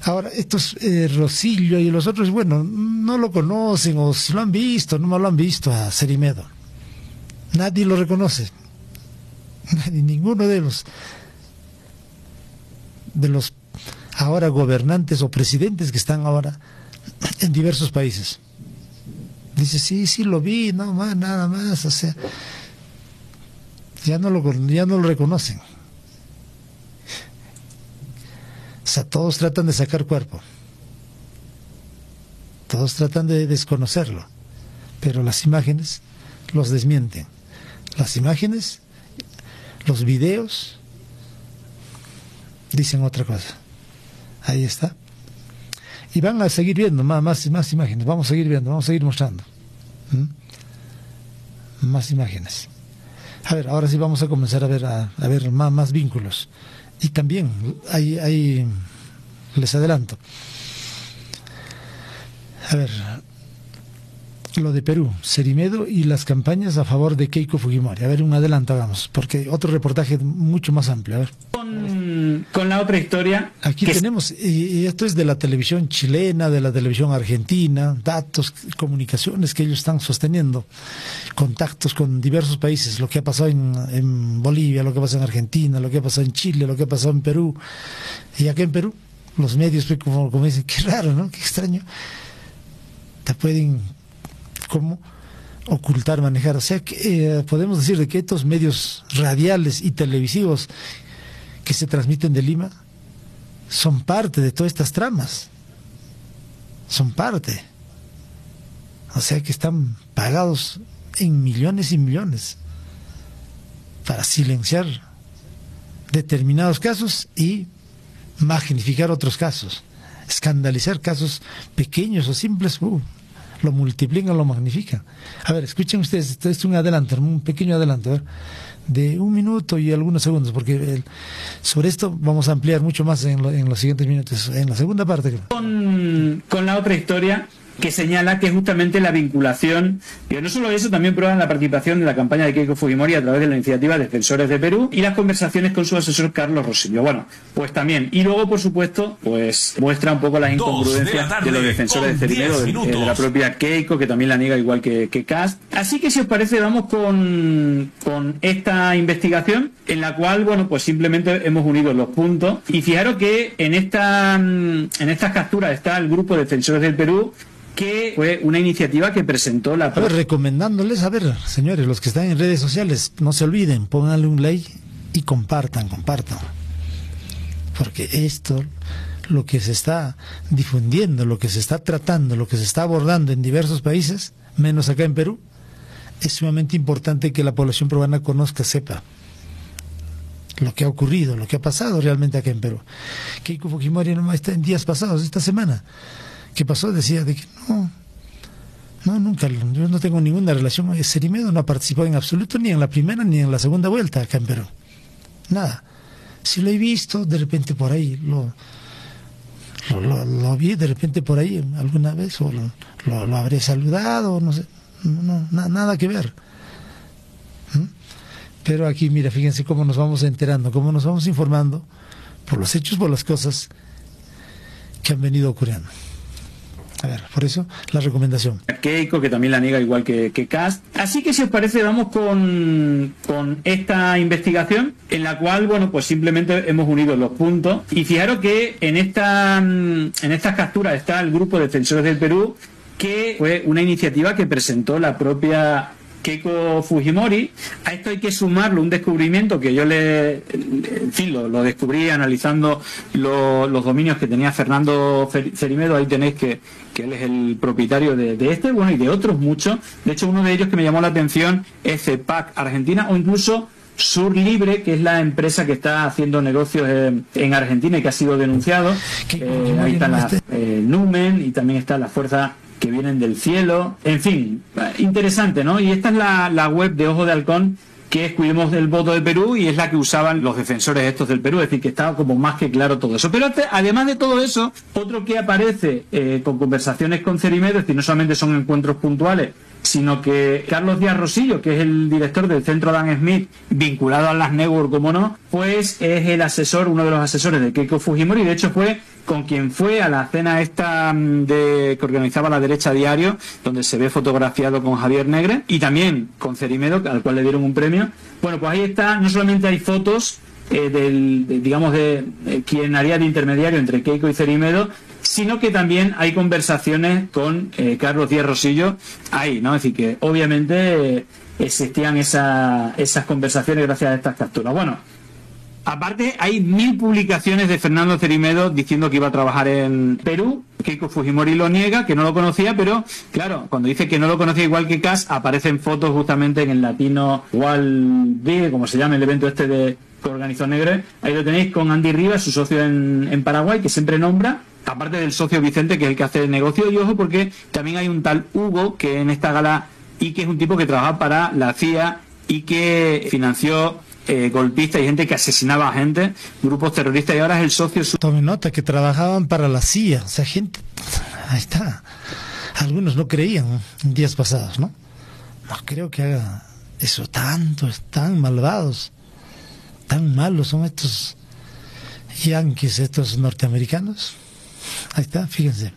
Ahora, estos Rosillo y los otros, bueno, no lo conocen o si lo han visto, no lo han visto a Cerimedo. Nadie lo reconoce. Nadie, ninguno de los ahora gobernantes o presidentes que están ahora en diversos países. Dice, sí, lo vi, no más, nada más, o sea, ya no lo reconocen. O sea, todos tratan de sacar cuerpo. Todos tratan de desconocerlo. Pero las imágenes los desmienten. Las imágenes, los videos, dicen otra cosa. Ahí está. Y van a seguir viendo más imágenes. Vamos a seguir viendo, vamos a seguir mostrando. Más imágenes. A ver, ahora sí vamos a comenzar a ver más vínculos. Y también hay les adelanto. A ver, lo de Perú, Cerimedo y las campañas a favor de Keiko Fujimori. A ver, un adelanto hagamos, porque otro reportaje mucho más amplio. A ver. Con la otra historia. Aquí tenemos, y esto es de la televisión chilena, de la televisión argentina, datos, comunicaciones que ellos están sosteniendo, contactos con diversos países, lo que ha pasado en Bolivia, lo que ha pasado en Argentina, lo que ha pasado en Chile, lo que ha pasado en Perú. Y acá en Perú, los medios, como dicen, qué raro, ¿no? Qué extraño. Te pueden, ¿cómo? Ocultar, manejar. O sea, que podemos decir de que estos medios radiales y televisivos que se transmiten de Lima son parte de todas estas tramas. Son parte. O sea que están pagados en millones y millones para silenciar determinados casos y magnificar otros casos, escandalizar casos pequeños o simples, lo multiplican, lo magnifican. A ver, escuchen ustedes, esto es un adelanto, un pequeño adelanto, a ver, de 1 minuto y algunos segundos, porque sobre esto vamos a ampliar mucho más en los siguientes minutos, en la segunda parte. Con la otra historia que señala que justamente la vinculación, pero no solo eso, también prueban la participación de la campaña de Keiko Fujimori a través de la iniciativa Defensores de Perú y las conversaciones con su asesor Carlos Rosillo. Bueno, pues también. Y luego, por supuesto, pues muestra un poco las incongruencias de los defensores de Cerimedo, de la propia Keiko, que también la niega igual que Kast. Así que si os parece, vamos con esta investigación, en la cual, bueno, pues simplemente hemos unido los puntos. Y fijaros que en estas capturas está el grupo Defensores del Perú, que fue una iniciativa que presentó la... A ver, recomendándoles, a ver, señores, los que están en redes sociales, no se olviden, pónganle un like y compartan. Porque esto, lo que se está difundiendo, lo que se está tratando, lo que se está abordando en diversos países, menos acá en Perú, es sumamente importante que la población peruana conozca, sepa lo que ha ocurrido, lo que ha pasado realmente acá en Perú. Keiko Fujimori nomás está en días pasados, esta semana, ¿qué pasó? Decía de que no, nunca, yo no tengo ninguna relación. Cerimedo no participó en absoluto ni en la primera ni en la segunda vuelta acá en Perú. Nada. Si lo he visto, de repente por ahí, lo vi de repente por ahí alguna vez, o lo habré saludado, no sé, nada que ver. Pero aquí, mira, fíjense cómo nos vamos enterando, cómo nos vamos informando por los hechos, por las cosas que han venido ocurriendo. A ver, por eso la recomendación. Keiko, que también la niega igual que Kast. Así que si os parece, vamos con esta investigación, en la cual, bueno, pues simplemente hemos unido los puntos. Y fijaros que en estas capturas está el grupo Defensores del Perú, que fue una iniciativa que presentó la propia Keiko Fujimori. A esto hay que sumarlo un descubrimiento que yo lo descubrí analizando los dominios que tenía Fernando Cerimedo. Ahí tenéis que él es el propietario de este, bueno, y de otros muchos. De hecho, uno de ellos que me llamó la atención es CEPAC Argentina, o incluso Sur Libre, que es la empresa que está haciendo negocios en Argentina y que ha sido denunciado. Ahí está la Numen, y también está la Fuerza que vienen del cielo, en fin, interesante, ¿no? Y esta es la web de Ojo de Halcón, que es Cuidemos del Voto de Perú, y es la que usaban los defensores estos del Perú, es decir, que estaba como más que claro todo eso. Pero además de todo eso, otro que aparece con conversaciones con Cerimedo, es decir, no solamente son encuentros puntuales, sino que Carlos Díaz Rosillo, que es el director del Centro Dan Smith, vinculado a las Network, como no, pues es el asesor, uno de los asesores de Keiko Fujimori, y de hecho fue con quien fue a la cena esta que organizaba La Derecha Diario, donde se ve fotografiado con Javier Negre, y también con Cerimedo, al cual le dieron un premio. Bueno, pues ahí está, no solamente hay fotos de quien haría de intermediario entre Keiko y Cerimedo, sino que también hay conversaciones con Carlos Díaz Rosillo ahí, ¿no? Es decir, que obviamente existían esas conversaciones gracias a estas capturas. Bueno, aparte hay 1000 publicaciones de Fernando Cerimedo diciendo que iba a trabajar en Perú. Keiko Fujimori lo niega, que no lo conocía, pero claro, cuando dice que no lo conocía igual que Kass, aparecen fotos justamente en el Latino World Day, como se llama el evento este que organizó Negre. Ahí lo tenéis con Andy Rivas, su socio en Paraguay, que siempre nombra, aparte del socio Vicente, que es el que hace el negocio. Y ojo, porque también hay un tal Hugo, que en esta gala, y que es un tipo que trabaja para la CIA y que financió golpistas y gente que asesinaba a gente, grupos terroristas, y ahora es el socio. Tome nota que trabajaban para la CIA, o sea, gente, ahí está. Algunos no creían en días pasados, ¿no? No creo que haga eso tanto, tan malvados, tan malos son estos yanquis, estos norteamericanos. Ahí está, fíjense.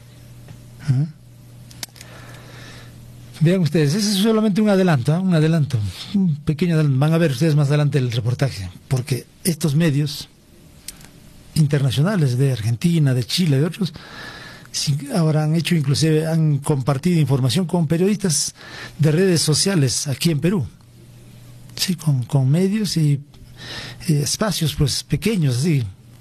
Vean ustedes, ese es solamente un adelanto, un pequeño adelanto. Van a ver ustedes más adelante el reportaje, porque estos medios internacionales de Argentina, de Chile, de otros, ahora han hecho, inclusive han compartido información con periodistas de redes sociales aquí en Perú, sí, con medios y espacios pues pequeños, así,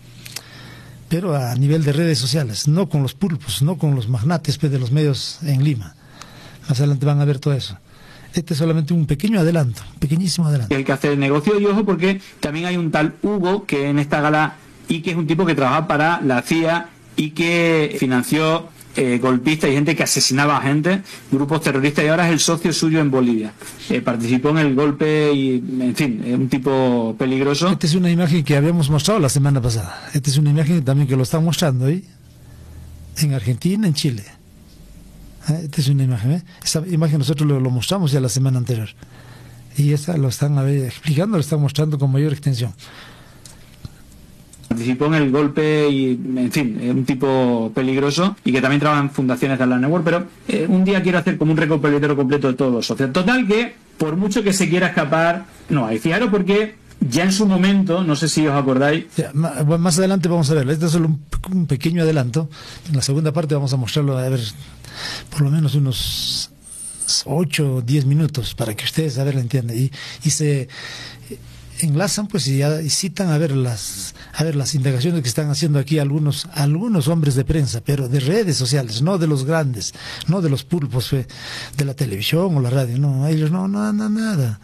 pero a nivel de redes sociales, no con los pulpos, no con los magnates pues, de los medios en Lima. Más adelante van a ver todo eso. Este es solamente un pequeño adelanto, pequeñísimo adelanto. El que hace el negocio, y ojo, porque también hay un tal Hugo, que en esta gala, y que es un tipo que trabaja para la CIA y que financió golpistas y gente que asesinaba a gente, grupos terroristas, y ahora es el socio suyo en Bolivia. Participó en el golpe y, en fin, es un tipo peligroso. Esta es una imagen que habíamos mostrado la semana pasada. Esta es una imagen también que lo están mostrando ahí, en Argentina, en Chile. Esta es una imagen, esta imagen nosotros lo mostramos ya la semana anterior, y esta lo están explicando, lo están mostrando con mayor extensión. Participó en el golpe y, en fin, es un tipo peligroso, y que también trabaja en fundaciones de la Network, pero un día quiero hacer como un recopilatorio completo de todos los socios. Total que, por mucho que se quiera escapar, no hay. Fijaros porque ya en su momento, no sé si os acordáis. Ya, más adelante vamos a verlo. Este es solo un pequeño adelanto. En la segunda parte vamos a mostrarlo, a ver, por lo menos unos 8 o 10 minutos para que ustedes lo entiendan. Y se enlazan pues y citan a ver las indagaciones que están haciendo aquí algunos hombres de prensa, pero de redes sociales, no de los grandes, no de los pulpos de la televisión o la radio. No, ellos nada.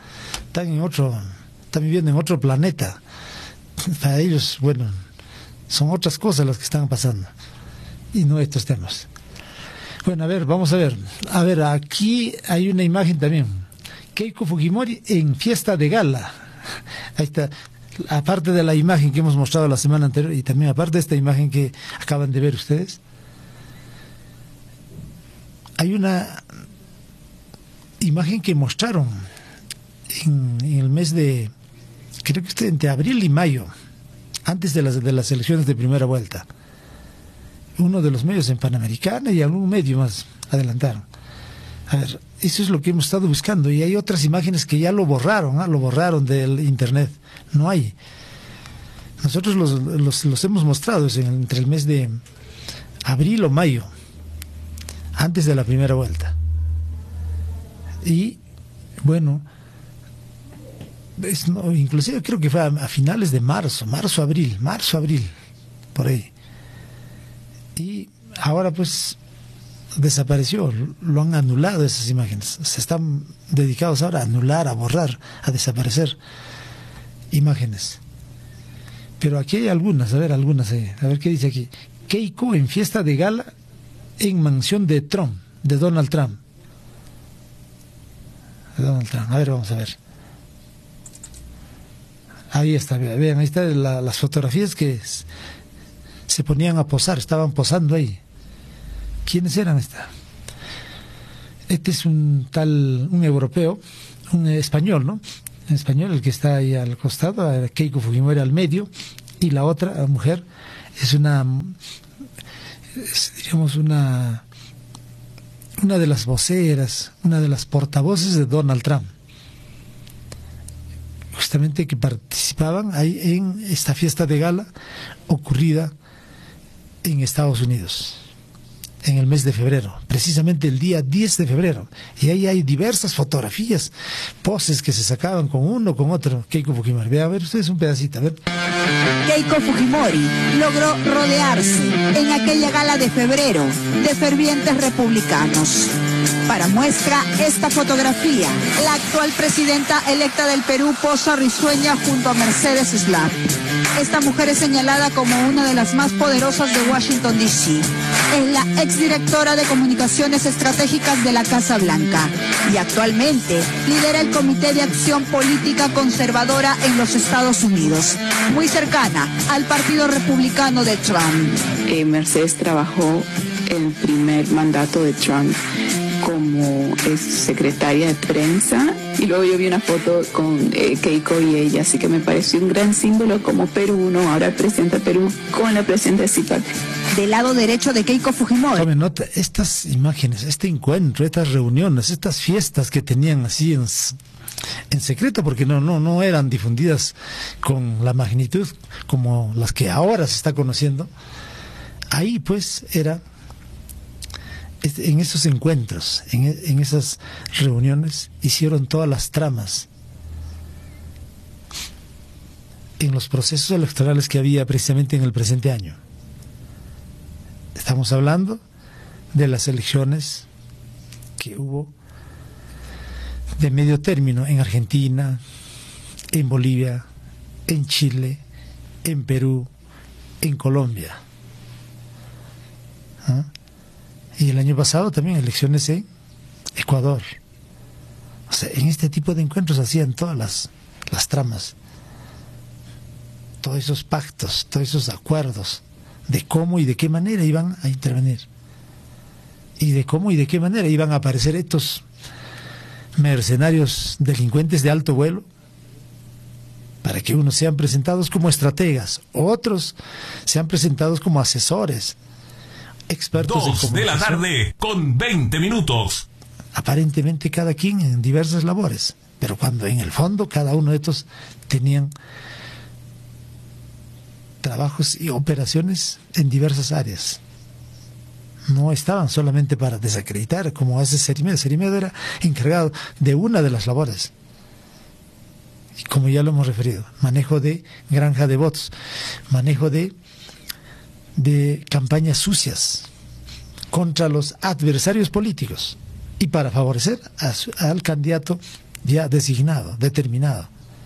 Están viviendo en otro planeta. Para ellos, bueno, son otras cosas las que están pasando y no estos temas. Bueno, a ver, vamos a ver. A ver, aquí hay una imagen también. Keiko Fujimori en fiesta de gala. Ahí está. Aparte de la imagen que hemos mostrado la semana anterior, y también aparte de esta imagen que acaban de ver ustedes, hay una imagen que mostraron en el mes de, creo que entre abril y mayo, antes de las elecciones de primera vuelta. Uno de los medios en Panamericana y algún medio más adelantaron. A ver, eso es lo que hemos estado buscando, y hay otras imágenes que ya lo borraron del internet. No hay. Nosotros los hemos mostrado entre el mes de abril o mayo, antes de la primera vuelta. Y bueno, inclusive creo que fue a finales de marzo, abril, por ahí. Y ahora pues desapareció, lo han anulado esas imágenes. Se están dedicados ahora a anular, a borrar, a desaparecer imágenes. Pero aquí hay algunas, a ver qué dice aquí. Keiko en fiesta de gala en mansión de Donald Trump. A ver, vamos a ver. Ahí está, vean, ahí están las fotografías que se ponían a posar, estaban posando ahí. ¿Quiénes eran estas? Este es un europeo, un español, ¿no? Un español, el que está ahí al costado, Keiko Fujimori al medio, y la otra mujer es digamos, una de las voceras, una de las portavoces de Donald Trump, justamente, que participaban ahí en esta fiesta de gala ocurrida en Estados Unidos en el mes de febrero, precisamente el día 10 de febrero, y ahí hay diversas fotografías, poses que se sacaban con uno, con otro. Keiko Fujimori, vean, a ver ustedes un pedacito, a ver. Keiko Fujimori logró rodearse en aquella gala de febrero de fervientes republicanos. Para muestra esta fotografía, la actual presidenta electa del Perú posa risueña junto a Mercedes Slapp. Esta mujer es señalada como una de las más poderosas de Washington, D.C. Es la exdirectora de Comunicaciones Estratégicas de la Casa Blanca y actualmente lidera el Comité de Acción Política Conservadora en los Estados Unidos, muy cercana al Partido Republicano de Trump. Mercedes trabajó en el primer mandato de Trump como secretaria de prensa, y luego yo vi una foto con Keiko y ella, así que me pareció un gran símbolo como Perú, ¿no? Ahora presenta Perú con la presidenta de CIPAC. Del lado derecho de Keiko Fujimori. Tomen nota, estas imágenes, este encuentro, estas reuniones, estas fiestas que tenían así en secreto, porque no eran difundidas con la magnitud como las que ahora se está conociendo. Ahí pues era, en esos encuentros, en esas reuniones, hicieron todas las tramas en los procesos electorales que había precisamente en el presente año. Estamos hablando de las elecciones que hubo de medio término en Argentina, en Bolivia, en Chile, en Perú, en Colombia. ¿Ah? Y el año pasado también elecciones en Ecuador. O sea, en este tipo de encuentros hacían todas las tramas, todos esos pactos, todos esos acuerdos de cómo y de qué manera iban a intervenir, y de cómo y de qué manera iban a aparecer estos mercenarios delincuentes de alto vuelo, para que unos sean presentados como estrategas, otros sean presentados como asesores, expertos en comunicación. 2 de la tarde con 20 minutos. Aparentemente cada quien en diversas labores, pero cuando en el fondo cada uno de estos tenían trabajos y operaciones en diversas áreas. No estaban solamente para desacreditar, como hace Cerimedo. Cerimedo era encargado de una de las labores, y como ya lo hemos referido, manejo de granja de votos, manejo de campañas sucias contra los adversarios políticos y para favorecer al candidato ya designado, determinado.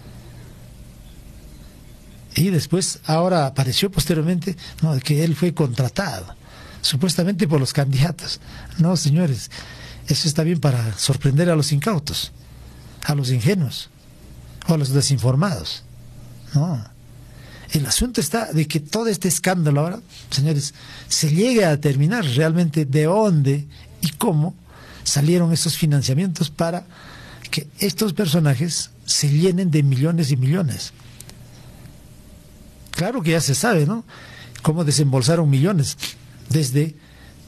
Y después, ahora apareció posteriormente, ¿no?, que él fue contratado supuestamente por los candidatos. No, señores, eso está bien para sorprender a los incautos, a los ingenuos o a los desinformados. No, el asunto está de que todo este escándalo ahora, señores, se llegue a determinar realmente de dónde y cómo salieron esos financiamientos para que estos personajes se llenen de millones y millones. Claro que ya se sabe, ¿no?, cómo desembolsaron millones desde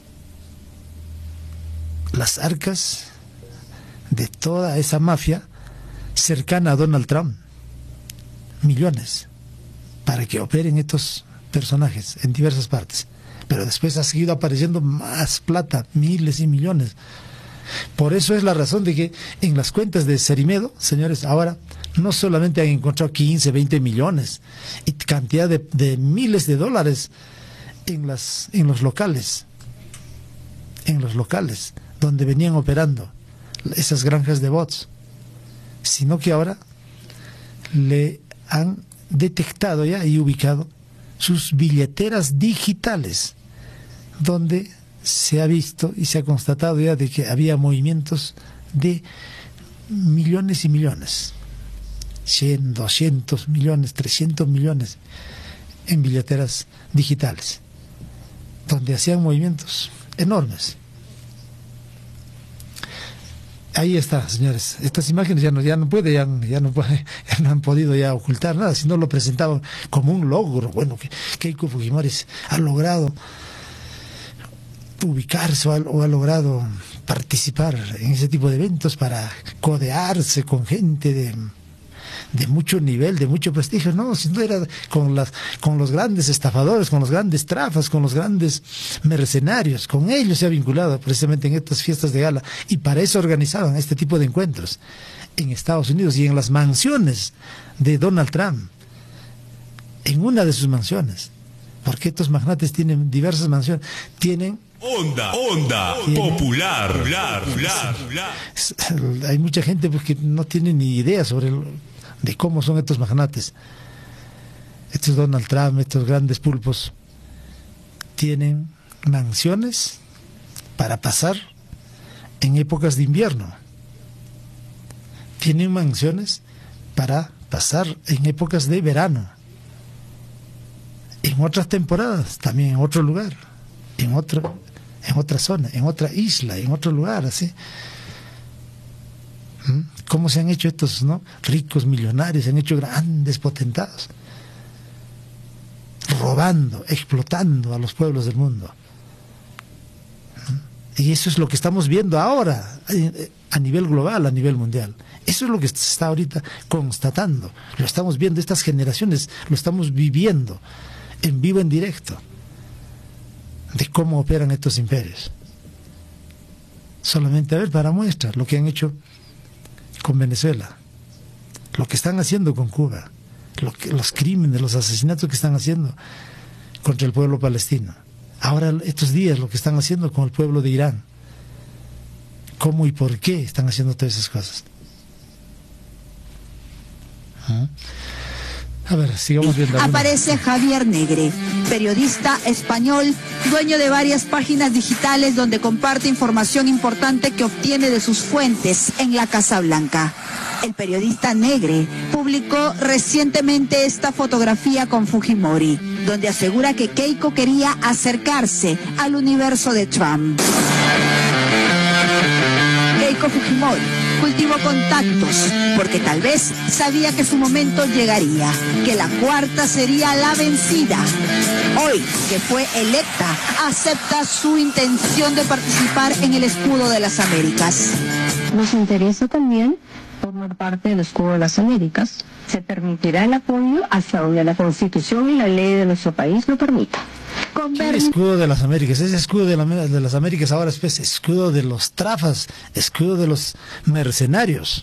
las arcas de toda esa mafia cercana a Donald Trump. Millones para que operen estos personajes en diversas partes. Pero después ha seguido apareciendo más plata, miles y millones. Por eso es la razón de que en las cuentas de Cerimedo, señores, ahora no solamente han encontrado 15, 20 millones y cantidad de miles de dólares en los locales donde venían operando esas granjas de bots, sino que ahora le han detectado ya y ubicado sus billeteras digitales, donde se ha visto y se ha constatado ya de que había movimientos de millones y millones, 100, 200 millones, 300 millones en billeteras digitales, donde hacían movimientos enormes. Ahí está, señores. Estas imágenes ya no han podido ya ocultar nada, sino lo presentaban como un logro. Bueno, que Keiko Fujimori ha logrado ubicarse o ha logrado participar en ese tipo de eventos para codearse con gente de mucho nivel, de mucho prestigio. No, si no era con los grandes estafadores, con los grandes trafas, con los grandes mercenarios. Con ellos se ha vinculado precisamente en estas fiestas de gala, y para eso organizaban este tipo de encuentros en Estados Unidos y en las mansiones de Donald Trump, en una de sus mansiones, porque estos magnates tienen diversas mansiones, tienen Onda popular. Hay mucha gente pues, que no tiene ni idea de cómo son estos magnates. Estos Donald Trump, estos grandes pulpos, tienen mansiones para pasar en épocas de invierno. Tienen mansiones para pasar en épocas de verano. En otras temporadas, también en otro lugar, en otra zona, en otra isla, en otro lugar, así. ¿Cómo se han hecho estos, no? Ricos, millonarios, se han hecho grandes potentados, robando, explotando a los pueblos del mundo. Y eso es lo que estamos viendo ahora a nivel global, a nivel mundial. Eso es lo que se está ahorita constatando. Lo estamos viendo, estas generaciones lo estamos viviendo en vivo, en directo, de cómo operan estos imperios. Solamente a ver, para muestra lo que han hecho con Venezuela, lo que están haciendo con Cuba, los crímenes, los asesinatos que están haciendo contra el pueblo palestino. Ahora, estos días, lo que están haciendo con el pueblo de Irán. ¿Cómo y por qué están haciendo todas esas cosas? A ver, sigamos viendo. Aparece Javier Negre, periodista español, dueño de varias páginas digitales donde comparte información importante que obtiene de sus fuentes en la Casa Blanca. El periodista Negre publicó recientemente esta fotografía con Fujimori, donde asegura que Keiko quería acercarse al universo de Trump. Keiko Fujimori cultivó contactos porque tal vez sabía que su momento llegaría, que la cuarta sería la vencida. Hoy, que fue electa, acepta su intención de participar en el Escudo de las Américas. Nos interesa también formar parte del Escudo de las Américas. Se permitirá el apoyo hasta donde la Constitución y la ley de nuestro país lo permita. El escudo de las Américas, ese escudo de las Américas ahora es escudo de los trafas, escudo de los mercenarios.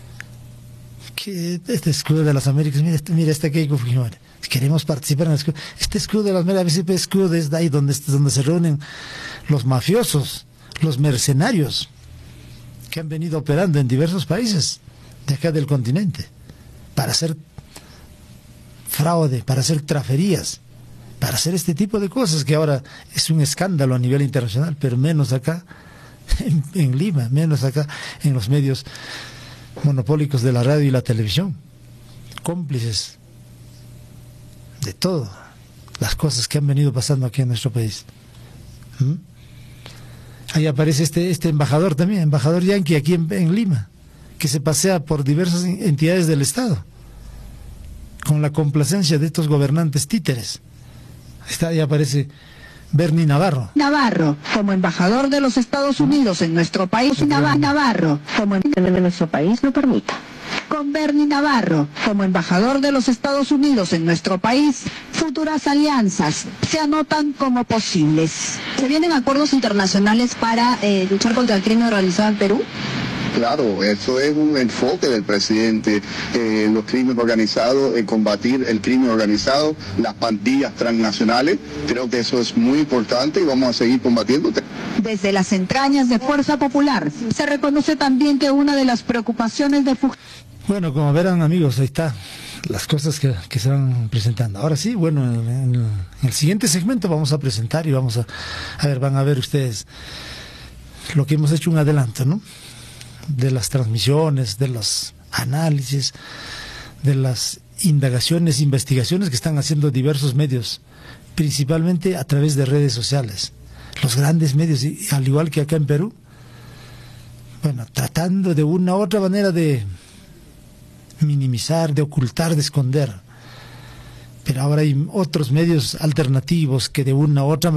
¿Qué, este escudo de las Américas? Mira este Keiko Fujimori. Queremos participar en el escudo. Este escudo de las Américas, este escudo es de ahí donde se reúnen los mafiosos, los mercenarios que han venido operando en diversos países de acá del continente para hacer fraude, para hacer traferías, para hacer este tipo de cosas que ahora es un escándalo a nivel internacional, pero menos acá en Lima, menos acá en los medios monopólicos de la radio y la televisión, cómplices de todas las cosas que han venido pasando aquí en nuestro país. Ahí aparece este embajador también, embajador yanqui aquí en Lima, que se pasea por diversas entidades del Estado con la complacencia de estos gobernantes títeres. Ahí aparece Bernie Navarro. Navarro, como embajador de los Estados Unidos en nuestro país. Navarro, como de nuestro país lo permita. Con Bernie Navarro, como embajador de los Estados Unidos en nuestro país, futuras alianzas se anotan como posibles. ¿Se vienen acuerdos internacionales para luchar contra el crimen organizado en Perú? Claro, eso es un enfoque del presidente, los crímenes organizados, combatir el crimen organizado, las pandillas transnacionales. Creo que eso es muy importante y vamos a seguir combatiendo. Desde las entrañas de Fuerza Popular se reconoce también que una de las preocupaciones de Bueno, como verán amigos, ahí está las cosas que se van presentando. Ahora sí, bueno, en el siguiente segmento vamos a presentar y vamos a ver, van a ver ustedes lo que hemos hecho, un adelanto, ¿no? De las transmisiones, de los análisis, de las indagaciones, investigaciones que están haciendo diversos medios, principalmente a través de redes sociales. Los grandes medios, al igual que acá en Perú, bueno, tratando de una u otra manera de minimizar, de ocultar, de esconder. Pero ahora hay otros medios alternativos que de una u otra